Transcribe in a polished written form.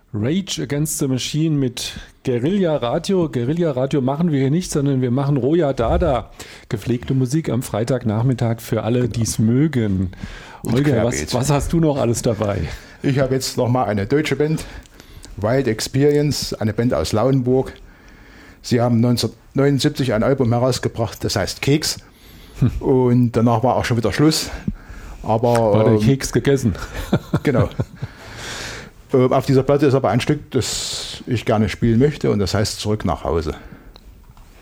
Rage Against the Machine mit Guerilla Radio. Guerilla Radio machen wir hier nicht, sondern wir machen Roja Dada. Gepflegte Musik am Freitagnachmittag für alle, die es mögen. Holger, was hast du noch alles dabei? Ich habe jetzt nochmal eine deutsche Band, Wild Experience, eine Band aus Lauenburg. Sie haben 1979 ein Album herausgebracht, das heißt Keks. Und danach war auch schon wieder Schluss. Aber war der Keks gegessen? Genau. Auf dieser Platte ist aber ein Stück, das ich gerne spielen möchte, und das heißt Zurück nach Hause.